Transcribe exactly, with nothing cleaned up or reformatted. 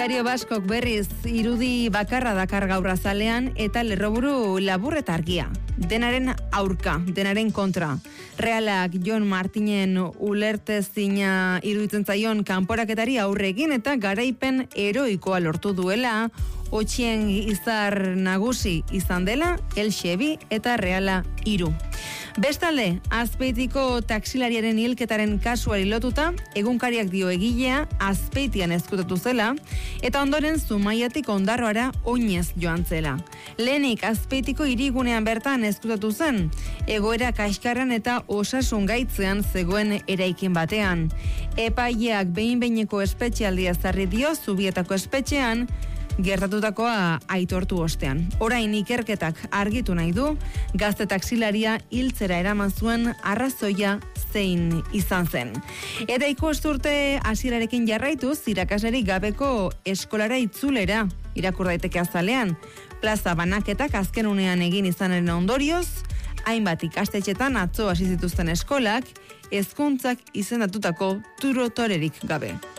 Diario Baskok berriz irudi bakarra dakar gaur azalean eta lerroburu labur eta argia. Denaren aurka, denaren kontra. Realak Jon Martinen ulertezina iruditzen zaion kanporaketari aurre egin eta garaipen heroikoa lortu duela, Otxien izar nagusi izan dela, Elxe bi eta Reala hiru. Bestalde, Azpeitiko taksilariaren hilketaren kasuari lotuta, egunkariak dio egilea Azpeitian ezkutatu zela, eta ondoren Zumaiatik Ondarroara oinez joan zela. Lehenik Azpeitiko hirigunean bertan ezkutatu zen, egoera kaskarran eta osasun gaitzean zegoen eraikin batean. Epaileak behin-behineko espetxealdia ezarri dio Zubietako espetxean, gertatutakoa aitortu ostean. Orain ikerketak argitu nahi du, gazte taksilaria hiltzera eraman zuen arrazoia zein izan zen. Eta ikosturte hasierarekin jarraituz, irakaslerik gabeko eskolara itzulera irakur daiteke azalean. Plaza banaketak azken unean egin izanaren ondorioz, hainbat ikastetxetan atzo hasi zituzten eskolak, hezkuntzak izendatutako turotorerik gabe.